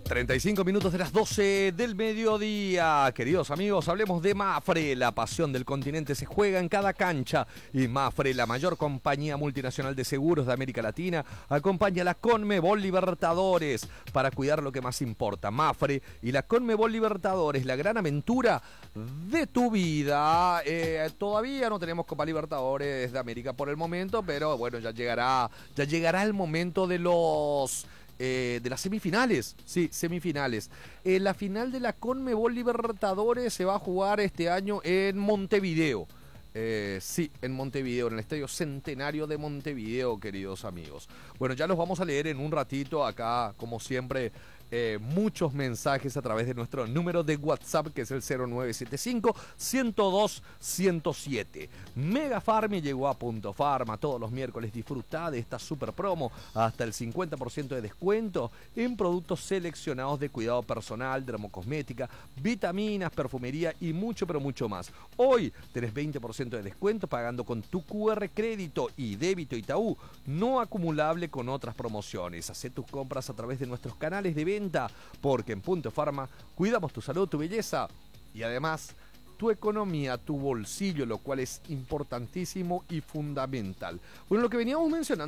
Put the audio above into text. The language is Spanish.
35 minutos de las 12 del mediodía. Queridos amigos, hablemos de Mapfre. La pasión del continente se juega en cada cancha. Y Mapfre, la mayor compañía multinacional de seguros de América Latina, acompaña a la Conmebol Libertadores para cuidar lo que más importa. Mapfre y la Conmebol Libertadores, la gran aventura de tu vida. Todavía no tenemos Copa Libertadores de América por el momento, pero bueno, ya llegará el momento de las semifinales. Sí, semifinales. La final de la Conmebol Libertadores se va a jugar este año en Montevideo. Sí, en Montevideo, en el Estadio Centenario de Montevideo, queridos amigos. Bueno, ya los vamos a leer en un ratito acá, como siempre. Muchos mensajes a través de nuestro número de WhatsApp, que es el 0975-102-107. Mega Farmi llegó a Punto Farma. Todos los miércoles disfruta de esta super promo, hasta el 50% de descuento en productos seleccionados de cuidado personal, dermocosmética, vitaminas, perfumería y mucho, pero mucho más. Hoy tenés 20% de descuento pagando con tu QR crédito y débito Itaú, no acumulable con otras promociones. Hacé tus compras a través de nuestros canales de venta, porque en Punto Farma cuidamos tu salud, tu belleza y además tu economía, tu bolsillo, lo cual es importantísimo y fundamental. Bueno, lo que veníamos mencionando